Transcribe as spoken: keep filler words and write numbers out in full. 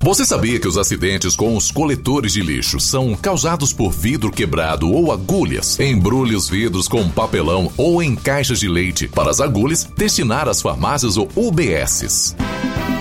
Você sabia que os acidentes com os coletores de lixo são causados por vidro quebrado ou agulhas? Embrulhe os vidros com papelão ou em caixas de leite para as agulhas destinar às farmácias ou U B Ss.